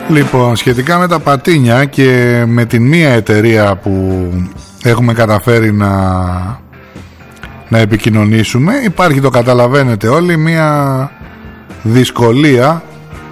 Λοιπόν, σχετικά με τα πατίνια και με την μία εταιρεία που έχουμε καταφέρει να επικοινωνήσουμε, υπάρχει, το καταλαβαίνετε όλοι, μία δυσκολία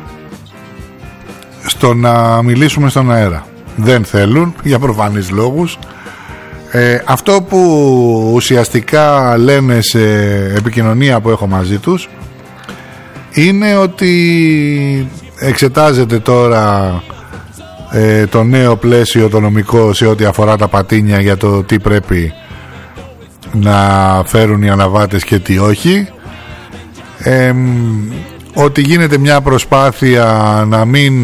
στο να μιλήσουμε στον αέρα. Δεν θέλουν, για προφανείς λόγους. Αυτό που ουσιαστικά λένε σε επικοινωνία που έχω μαζί τους είναι ότι εξετάζεται τώρα το νέο πλαίσιο το νομικό σε ό,τι αφορά τα πατίνια, για το τι πρέπει να φέρουν οι αναβάτες και τι όχι, ότι γίνεται μια προσπάθεια να μην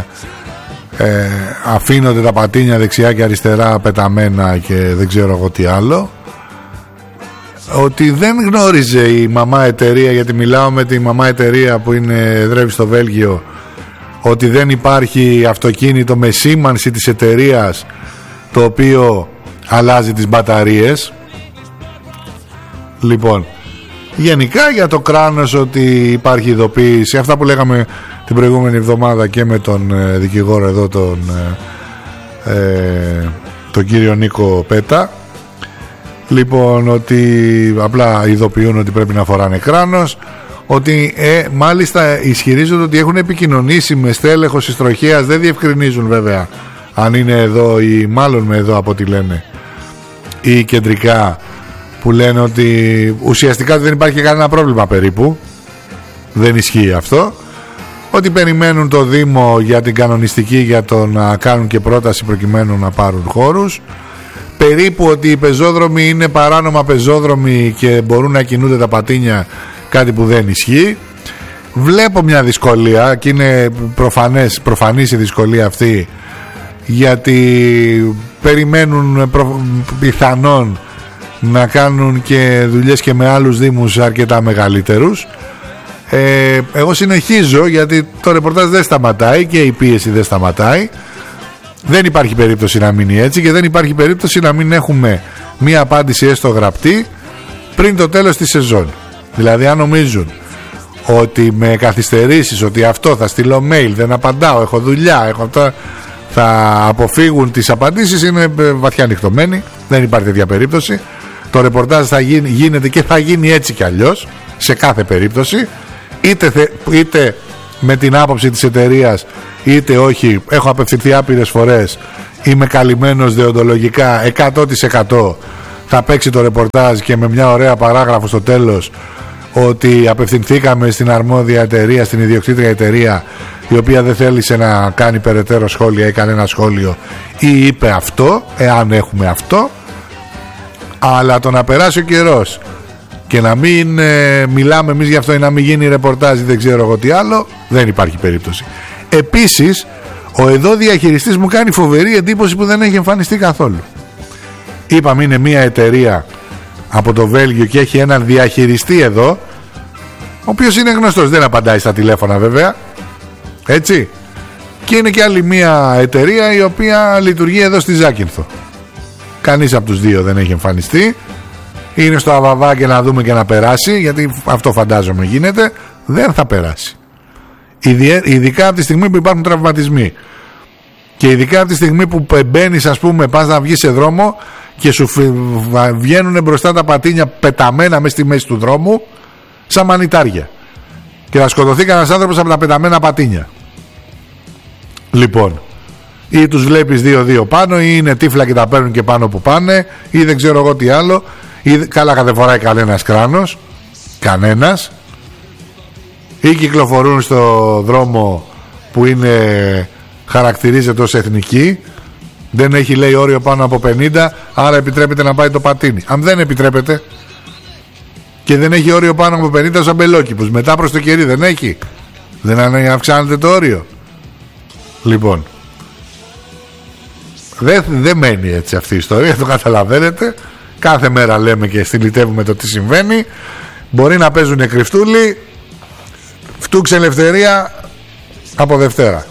αφήνονται τα πατίνια δεξιά και αριστερά πεταμένα και δεν ξέρω εγώ τι άλλο, ότι δεν γνώριζε η μαμά εταιρεία, γιατί μιλάω με τη μαμά εταιρεία που εδρεύει στο Βέλγιο, ότι δεν υπάρχει αυτοκίνητο με σήμανση της εταιρείας το οποίο αλλάζει τις μπαταρίες. Λοιπόν, γενικά για το κράνος ότι υπάρχει ειδοποίηση, αυτά που λέγαμε την προηγούμενη εβδομάδα και με τον δικηγόρο εδώ, τον κύριο Νίκο Πέτα. Λοιπόν, ότι απλά ειδοποιούν ότι πρέπει να φοράνε κράνος, ότι μάλιστα ισχυρίζονται ότι έχουν επικοινωνήσει με στέλεχος της τροχέας, δεν διευκρινίζουν βέβαια αν είναι εδώ ή μάλλον με εδώ από ό,τι λένε, ή κεντρικά, που λένε ότι ουσιαστικά δεν υπάρχει κανένα πρόβλημα περίπου, δεν ισχύει αυτό, ότι περιμένουν το Δήμο για την κανονιστική, για το να κάνουν και πρόταση προκειμένου να πάρουν χώρους, περίπου ότι οι πεζόδρομοι είναι παράνομα πεζόδρομοι και μπορούν να κινούνται τα πατίνια, κάτι που δεν ισχύει. Βλέπω μια δυσκολία και είναι προφανής η δυσκολία αυτή, γιατί περιμένουν πιθανόν να κάνουν και δουλειές και με άλλους δήμους αρκετά μεγαλύτερους. Εγώ συνεχίζω, γιατί το ρεπορτάζ δεν σταματάει και η πίεση δεν σταματάει. Δεν υπάρχει περίπτωση να μείνει έτσι και δεν υπάρχει περίπτωση να μην έχουμε μία απάντηση έστω γραπτή πριν το τέλος της σεζόν. Δηλαδή αν νομίζουν ότι με καθυστερήσεις, ότι αυτό θα στείλω mail, δεν απαντάω, έχω δουλειά, έχω αυτά, θα αποφύγουν τις απαντήσεις, είναι βαθιά νυχτωμένοι. Δεν υπάρχει τέτοια περίπτωση. Το ρεπορτάζ θα γίνεται και θα γίνει έτσι κι αλλιώς σε κάθε περίπτωση, είτε με την άποψη της εταιρείας είτε όχι. Έχω απευθυνθεί άπειρες φορές, είμαι καλυμμένος δεοντολογικά 100%. Θα παίξει το ρεπορτάζ και με μια ωραία παράγραφο στο τέλος ότι απευθυνθήκαμε στην αρμόδια εταιρεία, στην ιδιοκτήτρια εταιρεία, η οποία δεν θέλησε να κάνει περαιτέρω σχόλια ή κανένα σχόλιο ή είπε αυτό, εάν έχουμε αυτό. Αλλά το να περάσει ο καιρός και να μην μιλάμε εμείς γι' αυτό ή να μην γίνει ρεπορτάζ ή δεν ξέρω εγώ τι άλλο, δεν υπάρχει περίπτωση. Επίσης, ο εδώ διαχειριστής μου κάνει φοβερή εντύπωση που δεν έχει εμφανιστεί καθόλου. Είπαμε είναι μια εταιρεία από το Βέλγιο και έχει έναν διαχειριστή εδώ, ο οποίος είναι γνωστός, δεν απαντάει στα τηλέφωνα βέβαια, έτσι. Και είναι και άλλη μια εταιρεία η οποία λειτουργεί εδώ στη Ζάκυνθο. Κανείς από τους δύο δεν έχει εμφανιστεί. Είναι στο αβαβά και να δούμε και να περάσει, γιατί αυτό φαντάζομαι γίνεται. Δεν θα περάσει, ειδικά από τη στιγμή που υπάρχουν τραυματισμοί και ειδικά από τη στιγμή που μπαίνεις, ας πούμε, πας να βγεις σε δρόμο και σου βγαίνουν μπροστά τα πατίνια πεταμένα μέσα στη μέση του δρόμου σαν μανιτάρια και θα σκοτωθεί κανένας άνθρωπος από τα πεταμένα πατίνια. Λοιπόν, ή τους βλέπεις 2-2 πάνω, ή είναι τύφλα και τα παίρνουν και πάνω που πάνε, ή δεν ξέρω εγώ τι άλλο, ή καλά δεν φοράει κανένας κράνος, κανένας, ή κυκλοφορούν στο δρόμο που χαρακτηρίζεται ως εθνική, δεν έχει λέει όριο πάνω από 50, άρα επιτρέπεται να πάει το πατίνι. Αν δεν επιτρέπεται και δεν έχει όριο πάνω από 50 σαν μπελόκηπους, μετά προς το κερί δεν έχει, δεν αυξάνεται το όριο. Λοιπόν, δεν μένει έτσι αυτή η ιστορία, το καταλαβαίνετε. Κάθε μέρα λέμε και στυλιτεύουμε το τι συμβαίνει. Μπορεί να παίζουν κρυφτούλοι, φτούξε ελευθερία από Δευτέρα.